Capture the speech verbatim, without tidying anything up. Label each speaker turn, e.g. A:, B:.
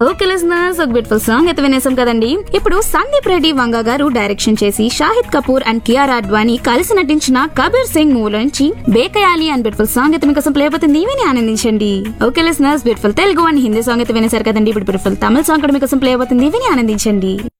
A: Okay listeners, ఒక beautiful song అయితే వినేసాం కదండి. ఇప్పుడు సందీప్ రెడ్డి వంగ గారు డైరెక్షన్ చేసి షాహిద్ కపూర్ అండ్ కియారా అడ్వాణి కలిసి నటించిన కబీర్ సింగ్ మూవీ నుంచి బేకయాలి అండ్ బ్యూటిఫుల్ సాంగ్ అయితే మీకోసం ప్లే అవుతుంది, విని ఆనందించండి. Okay listeners, beautiful Telugu and Hindi song అయితే వినేసారు కదండి. ఇప్పుడు బ్యూటిఫుల్ తమిళ సాంగ్ కూడా మీకోసం ప్లే అవుతుంది, విని ఆనందించండి.